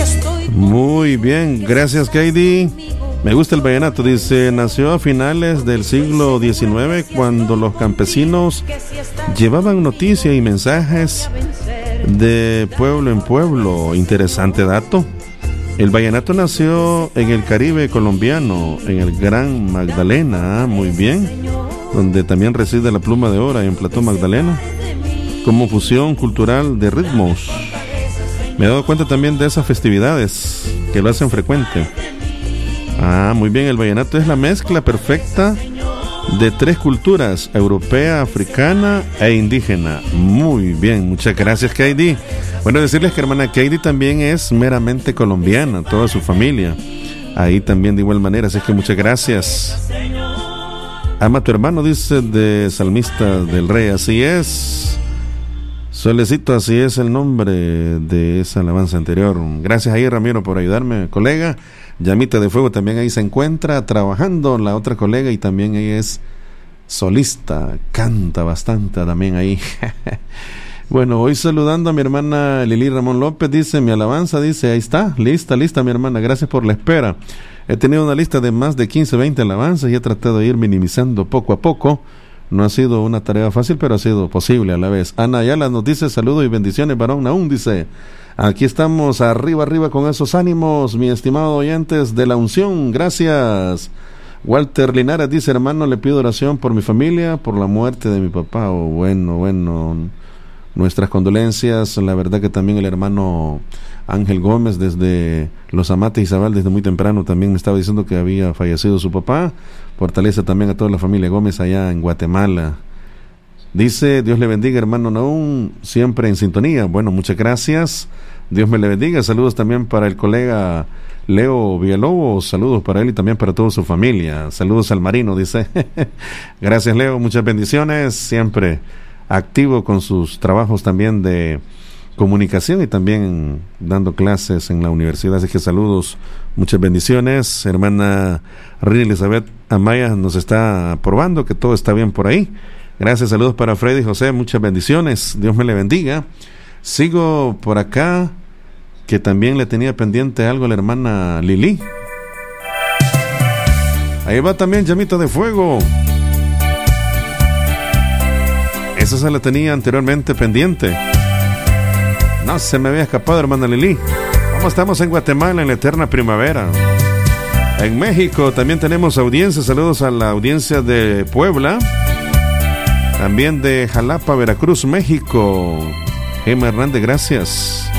Muy bien, gracias Katie. Me gusta el vallenato, dice, nació a finales del siglo XIX cuando los campesinos llevaban noticias y mensajes de pueblo en pueblo. Interesante dato. El vallenato nació en el Caribe colombiano, en el Gran Magdalena, muy bien, donde también reside la Pluma de Oro en Plató Magdalena, como fusión cultural de ritmos. Me he dado cuenta también de esas festividades que lo hacen frecuente. Muy bien, el vallenato es la mezcla perfecta de tres culturas, europea, africana e indígena. Muy bien, muchas gracias, Kaidi. Bueno, decirles que hermana Kaidi también es meramente colombiana, toda su familia. Ahí también de igual manera, así que muchas gracias. Ama a tu hermano, dice, de Salmista del Rey, así es. Solecito, así es el nombre de esa alabanza anterior. Gracias ahí, Ramiro, por ayudarme, colega. Llamita de Fuego también ahí se encuentra trabajando, la otra colega, y también ella es solista, canta bastante también ahí. Bueno, hoy saludando a mi hermana Lili Ramón López, dice, mi alabanza, dice, ahí está, lista mi hermana, gracias por la espera. He tenido una lista de más de 15, 20 alabanzas y he tratado de ir minimizando poco a poco. No ha sido una tarea fácil, pero ha sido posible a la vez. Ana Ayala nos dice, saludos y bendiciones, varón Naún, dice, aquí estamos arriba con esos ánimos, mi estimado oyentes de la unción, gracias. Walter Linares dice, hermano, le pido oración por mi familia, por la muerte de mi papá. Bueno, nuestras condolencias. La verdad que también el hermano Ángel Gómez desde Los Amates, Izabal, desde muy temprano también me estaba diciendo que había fallecido su papá. Fortaleza también a toda la familia Gómez allá en Guatemala. Dice, Dios le bendiga, hermano Naún, siempre en sintonía. Bueno, muchas gracias, Dios me le bendiga. Saludos también para el colega Leo Villalobos, saludos para él y también para toda su familia. Saludos al Marino, dice. Gracias, Leo, muchas bendiciones, siempre activo con sus trabajos también de comunicación y también dando clases en la universidad, así que saludos, muchas bendiciones. Hermana Rina Elizabeth Amaya nos está probando que todo está bien por ahí. Gracias, saludos para Freddy José, muchas bendiciones, Dios me le bendiga. Sigo por acá, que también le tenía pendiente algo a la hermana Lili. Ahí va también Llamita de Fuego. Esa se la tenía anteriormente pendiente. No se me había escapado, hermana Lili. ¿Cómo estamos en Guatemala en la eterna primavera? En México también tenemos audiencia. Saludos a la audiencia de Puebla. También de Jalapa, Veracruz, México. Gemma Hernández, gracias.